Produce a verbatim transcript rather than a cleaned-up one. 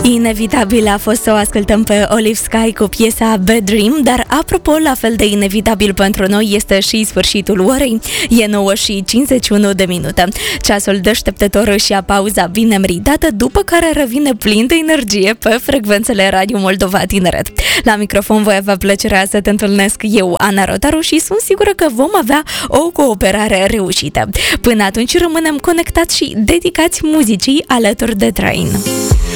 Inevitabil a fost să o ascultăm pe Olive Sky cu piesa Bad Dream, dar apropo, la fel de inevitabil pentru noi este și sfârșitul orei. E nouă și cincizeci și unu de minute. Ceasul deșteptător își ia pauza bine meritată, după care revine plin de energie pe frecvențele Radio Moldova Tineret. La microfon voi avea plăcerea să te întâlnesc eu, Ana Rotaru, și sunt sigură că vom avea o cooperare reușită. Până atunci rămânem conectați și dedicați muzicii alături de Train.